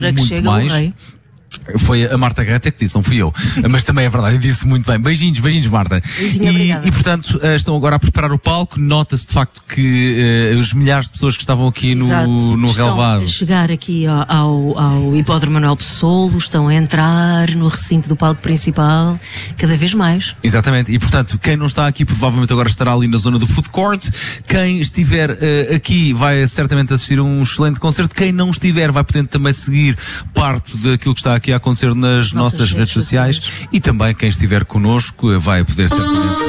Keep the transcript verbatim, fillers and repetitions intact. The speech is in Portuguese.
Para que chega mais. o rei. Foi a Marta Greta que disse, não fui eu. Mas também é verdade, eu disse muito bem. Beijinhos, beijinhos, Marta. Beijinho, e, obrigada. e, portanto, estão agora a preparar o palco. Nota-se, de facto, que uh, os milhares de pessoas que estavam aqui no, Exato. no Estão relevado... a chegar aqui ao, ao, ao Hipódromo Manuel Pessoa, estão a entrar no recinto do palco principal, cada vez mais. Exatamente. E, portanto, quem não está aqui provavelmente agora estará ali na zona do food court. Quem estiver uh, aqui vai certamente assistir a um excelente concerto. Quem não estiver vai podendo também seguir parte daquilo que está aqui a acontecer nas nossas, nossas redes, redes sociais. sociais. E também quem estiver connosco vai poder certamente